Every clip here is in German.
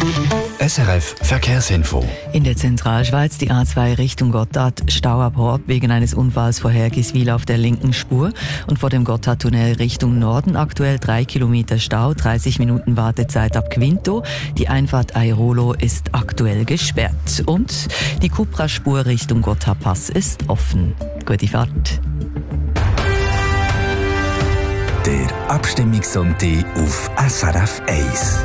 SRF Verkehrsinfo. In der Zentralschweiz die A2 Richtung Gotthard, Stau ab Hort wegen eines Unfalls vor Hergiswil auf der linken Spur und vor dem Gotthardtunnel Richtung Norden aktuell 3 Kilometer Stau, 30 Minuten Wartezeit ab Quinto. Die Einfahrt Airolo ist aktuell gesperrt und die Cupra-Spur Richtung Gotthardpass ist offen. Gute Fahrt. Der Abstimmungssonntag auf SRF 1.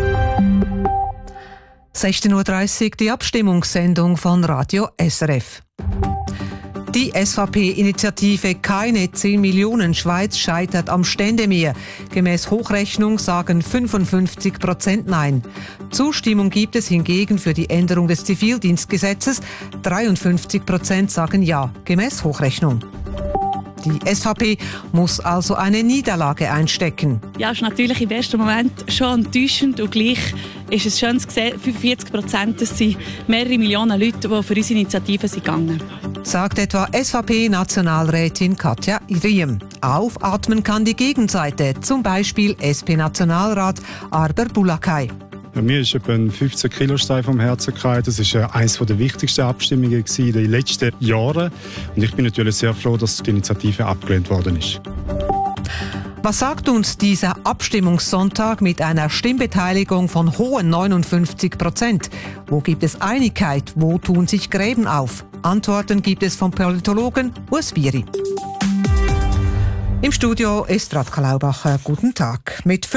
16:30 Uhr die Abstimmungssendung von Radio SRF. Die SVP-Initiative Keine 10 Millionen Schweiz scheitert am Ständemeer. Gemäß Hochrechnung sagen 55% Nein. Zustimmung gibt es hingegen für die Änderung des Zivildienstgesetzes. 53% sagen Ja, gemäß Hochrechnung. Die SVP muss also eine Niederlage einstecken. Ja, ist natürlich im ersten Moment schon enttäuschend und gleich ist es schön zu sehen, 45%, das sind mehrere Millionen Leute, die für unsere Initiative sind gegangen. Sagt etwa SVP-Nationalrätin Katja Riem. Aufatmen kann die Gegenseite, zum Beispiel SP-Nationalrat Arber Bulakai. Ja, mir ist etwa ein 15 Kilo Stein vom Herzen gefallen. Das war eines der wichtigsten Abstimmungen in den letzten Jahren. Und ich bin natürlich sehr froh, dass die Initiative abgelehnt worden ist. Was sagt uns dieser Abstimmungssonntag mit einer Stimmbeteiligung von hohen 59%? Wo gibt es Einigkeit? Wo tun sich Gräben auf? Antworten gibt es vom Politologen Urs Bieri. Im Studio ist Radka Laubacher. Guten Tag. Mit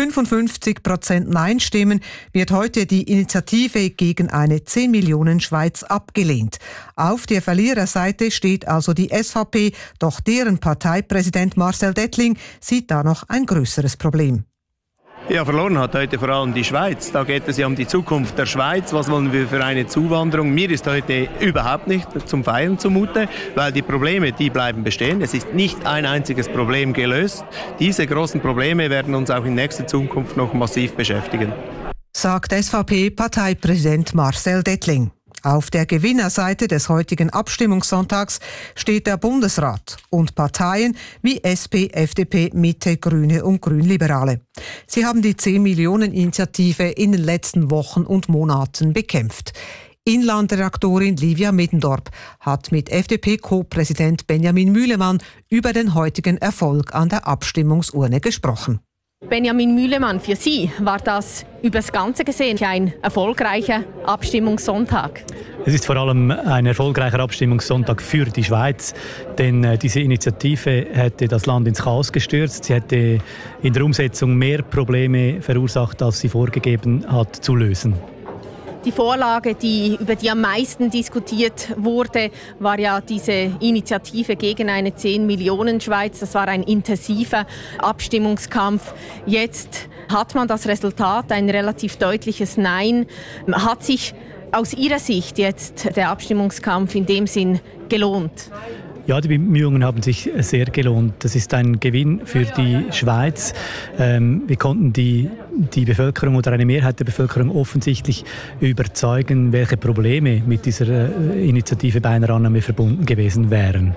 55% Nein-Stimmen wird heute die Initiative gegen eine 10 Millionen Schweiz abgelehnt. Auf der Verliererseite steht also die SVP, doch deren Parteipräsident Marcel Dettling sieht da noch ein größeres Problem. Ja, verloren hat heute vor allem die Schweiz. Da geht es ja um die Zukunft der Schweiz. Was wollen wir für eine Zuwanderung? Mir ist heute überhaupt nicht zum Feiern zumute, weil die Probleme, die bleiben bestehen. Es ist nicht ein einziges Problem gelöst. Diese großen Probleme werden uns auch in nächster Zukunft noch massiv beschäftigen. Sagt SVP-Parteipräsident Marcel Dettling. Auf der Gewinnerseite des heutigen Abstimmungssonntags steht der Bundesrat und Parteien wie SP, FDP, Mitte, Grüne und Grünliberale. Sie haben die 10-Millionen-Initiative in den letzten Wochen und Monaten bekämpft. Inlandredaktorin Livia Middendorp hat mit FDP-Co-Präsident Benjamin Mühlemann über den heutigen Erfolg an der Abstimmungsurne gesprochen. Benjamin Mühlemann, für Sie war das über das Ganze gesehen ein erfolgreicher Abstimmungssonntag? Es ist vor allem ein erfolgreicher Abstimmungssonntag für die Schweiz, denn diese Initiative hätte das Land ins Chaos gestürzt. Sie hätte in der Umsetzung mehr Probleme verursacht, als sie vorgegeben hat zu lösen. Die Vorlage, über die am meisten diskutiert wurde, war ja diese Initiative gegen eine 10 Millionen Schweiz. Das war ein intensiver Abstimmungskampf. Jetzt hat man das Resultat, ein relativ deutliches Nein. Hat sich aus Ihrer Sicht jetzt der Abstimmungskampf in dem Sinn gelohnt? Ja, die Bemühungen haben sich sehr gelohnt. Das ist ein Gewinn für die Schweiz. Wir konnten die Bevölkerung oder eine Mehrheit der Bevölkerung offensichtlich überzeugen, welche Probleme mit dieser Initiative bei einer Annahme verbunden gewesen wären.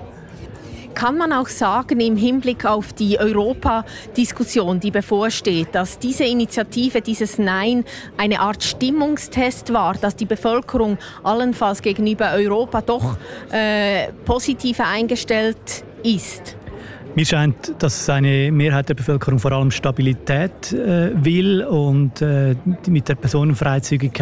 Kann man auch sagen, im Hinblick auf die Europa-Diskussion, die bevorsteht, dass diese Initiative, dieses Nein, eine Art Stimmungstest war, dass die Bevölkerung allenfalls gegenüber Europa doch positiver eingestellt ist? Mir scheint, dass eine Mehrheit der Bevölkerung vor allem Stabilität will und mit der Personenfreizügigkeit